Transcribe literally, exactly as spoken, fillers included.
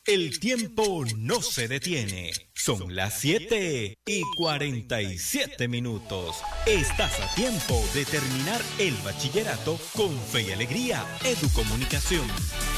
El tiempo no se detiene. Son las siete y cuarenta y siete minutos. Estás a tiempo de terminar el bachillerato con fe y alegría. Educomunicación.